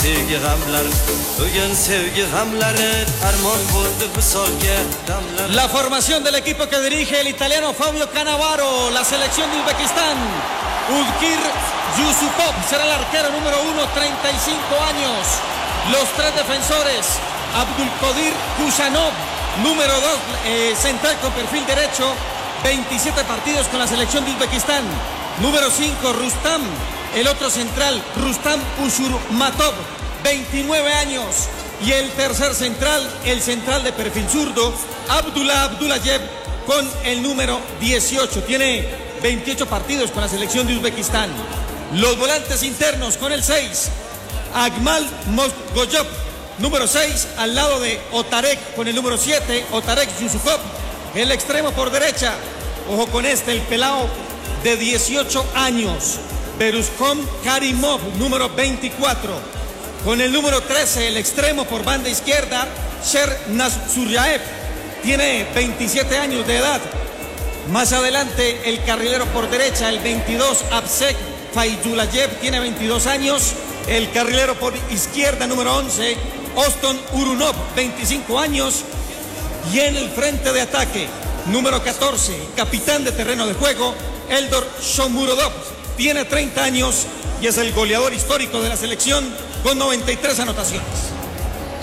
sevgi gamlar, bugün sevgi gamları armon bo'ldi visolga damlar. La formación del equipo que dirige el italiano Fabio Cannavaro, la selección de Uzbekistán. Udgir Yusupov será el arquero número 1, 35 años. Los tres defensores, Abdulkadir Kusanov, número 2, central con perfil derecho, 27 partidos con la selección de Uzbekistán. Número 5, Rustam, el otro central, Rustam Ushurmatov, 29 años. Y el tercer central, el central de perfil zurdo, Abdullah Abdullayev, con el número 18. Tiene 28 partidos con la selección de Uzbekistán. Los volantes internos con el 6, Akmal Mosgoyov, número 6, al lado de Otarek con el número 7, Otarek Yusupov. El extremo por derecha, ojo con este, el pelao de 18 años, Beruzkom Karimov, número 24. Con el número 13, el extremo por banda izquierda, Sher Nazuryaev, tiene 27 años de edad. Más adelante, el carrilero por derecha, el 22, Absek Fayzulayev, tiene 22 años. El carrilero por izquierda, número 11, Oston Urunov, 25 años. Y en el frente de ataque, número 14, capitán de terreno de juego, Eldor Shomurodov, tiene 30 años y es el goleador histórico de la selección con 93 anotaciones.